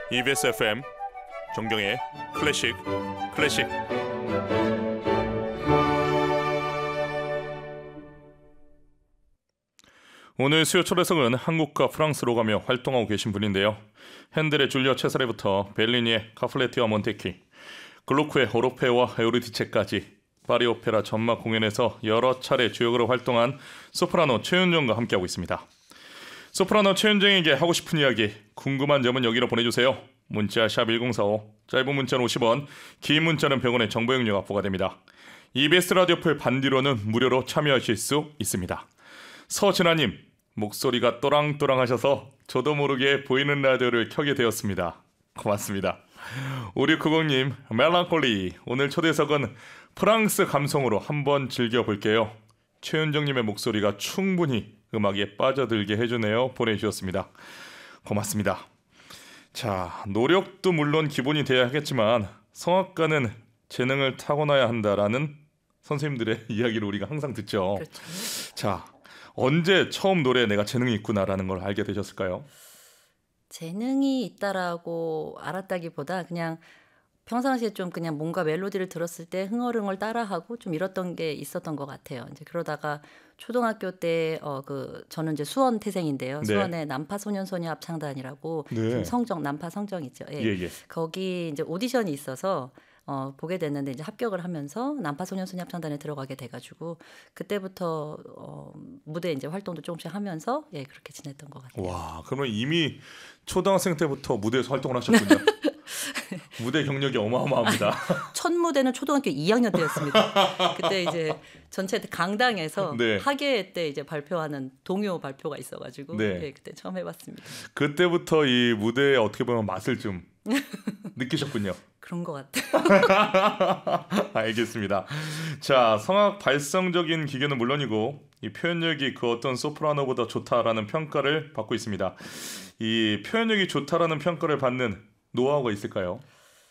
EBS FM 정경의 클래식 클래식. 오늘 수요 초대석은 한국과 프랑스로 가며 활동하고 계신 분인데요. 핸델의 줄리아 체사레부터 벨리니의 카플레티와 몬테키, 글루크의 오르페와 에우리디체까지 파리 오페라 전막 공연에서 여러 차례 주역으로 활동한 소프라노 최윤정과 함께하고 있습니다. 소프라노 최윤정에게 하고 싶은 이야기, 궁금한 점은 여기로 보내주세요. 문자 샵 1045, 짧은 문자는 50원, 긴 문자는 100원의 정보 이용료가 부과됩니다. EBS 라디오풀 반디로는 무료로 참여하실 수 있습니다. 서진아님, 목소리가 또랑또랑하셔서 저도 모르게 보이는 라디오를 켜게 되었습니다. 고맙습니다. 5690님, 멜랑콜리, 오늘 초대석은 프랑스 감성으로 한번 즐겨볼게요. 최윤정님의 목소리가 충분히 음악에 빠져들게 해주네요. 보내주셨습니다. 고맙습니다. 자, 노력도 물론 기본이 돼야 하겠지만 성악가는 재능을 타고나야 한다라는 선생님들의 이야기를 우리가 항상 듣죠. 그렇죠. 자, 언제 처음 노래에 내가 재능이 있구나라는 걸 알게 되셨을까요? 재능이 있다라고 알았다기보다 그냥 평상시에 좀 그냥 뭔가 멜로디를 들었을 때 흥얼흥얼 따라하고 좀 이랬던 게 있었던 것 같아요. 이제 그러다가 초등학교 때 저는 이제 수원 태생인데요. 네. 수원의 난파소년소녀 합창단이라고 네. 성정 난파 성정이죠. 예. 예. 거기 이제 오디션이 있어서 보게 됐는데 이제 합격을 하면서 난파소년소녀 합창단에 들어가게 돼가지고 그때부터 무대 이제 활동도 조금씩 하면서 예 그렇게 지냈던 것 같아요. 와, 그러면 이미 초등학생 때부터 무대에서 활동을 하셨군요. 무대 경력이 어마어마합니다. 첫 무대는 초등학교 2학년 때였습니다. 그때 이제 전체 강당에서 네. 학예 때 이제 발표하는 동요 발표가 있어가지고 네. 예, 그때 처음 해봤습니다. 그때부터 이 무대에 어떻게 보면 맛을 좀 느끼셨군요. 그런 것 같아요. 알겠습니다. 자, 성악 발성적인 기교는 물론이고 이 표현력이 그 어떤 소프라노보다 좋다라는 평가를 받고 있습니다. 이 표현력이 좋다라는 평가를 받는 노하우가 있을까요?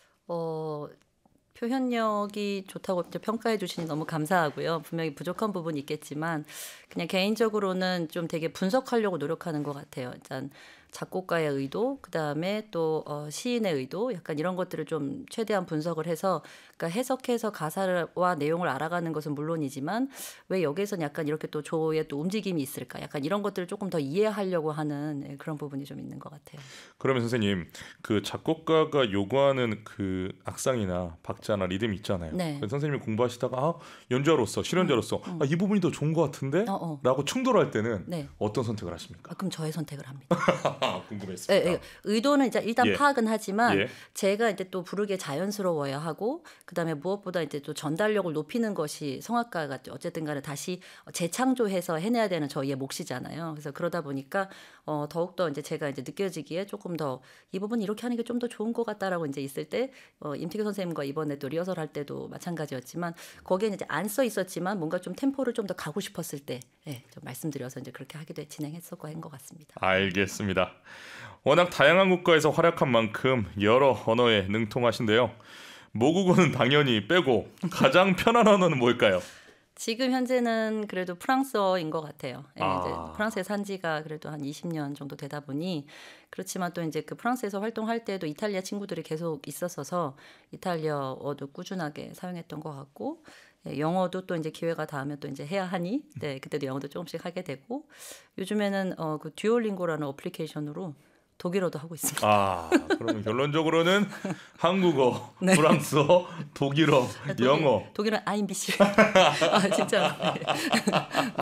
표현력이 좋다고 평가해 주시니 너무 감사하고요. 분명히 부족한 부분이 있겠지만 그냥 개인적으로는 좀 되게 분석하려고 노력하는 것 같아요. 일단 작곡가의 의도, 그다음에 또 시인의 의도, 약간 이런 것들을 좀 최대한 분석을 해서 그러니까 해석해서 가사와 내용을 알아가는 것은 물론이지만 왜 여기서는 약간 이렇게 또 조의 또 움직임이 있을까? 약간 이런 것들을 조금 더 이해하려고 하는 그런 부분이 좀 있는 것 같아요. 그러면 선생님, 그 작곡가가 요구하는 그 악상이나 박자나 리듬 있잖아요. 네. 그래서 선생님이 공부하시다가 연주자로서, 실연자로서 이 부분이 더 좋은 것 같은데? 라고 충돌할 때는 네. 어떤 선택을 하십니까? 그럼 저의 선택을 합니다. 궁금했습니다. 예. 의도는 이제 일단 예. 파악은 하지만 예. 제가 이제 또 부르기에 자연스러워야 하고 그다음에 무엇보다 이제 또 전달력을 높이는 것이 성악가가 어쨌든 간에 다시 재창조해서 해내야 되는 저희의 몫이잖아요. 그래서 그러다 보니까 더욱더 이제 제가 이제 느껴지기에 조금 더 이 부분 이렇게 하는 게 좀 더 좋은 것 같다라고 이제 있을 때 임태규 선생님과 이번에 또 리허설 할 때도 마찬가지였지만 거기에는 이제 안 써 있었지만 뭔가 좀 템포를 좀 더 가고 싶었을 때 좀 말씀드려서 이제 그렇게 하기도 진행했었고 한 것 같습니다. 알겠습니다. 워낙 다양한 국가에서 활약한 만큼 여러 언어에 능통하신데요. 모국어는 당연히 빼고 가장 편한 언어는 뭘까요? 지금 현재는 그래도 프랑스어인 것 같아요. 예, 아. 이제 프랑스에 산 지가 그래도 한 20년 정도 되다 보니 그렇지만 또 이제 그 프랑스에서 활동할 때도 이탈리아 친구들이 계속 있었어서 이탈리아어도 꾸준하게 사용했던 것 같고 예, 영어도 또 이제 기회가 닿으면 또 이제 해야 하니 네, 그때도 영어도 조금씩 하게 되고 요즘에는 그 듀오링고라는 어플리케이션으로 독일어도 하고 있습니다. 그러면 결론적으로는 한국어, 네. 프랑스어, 독일어, 영어. 독일은 IMBC. 진짜.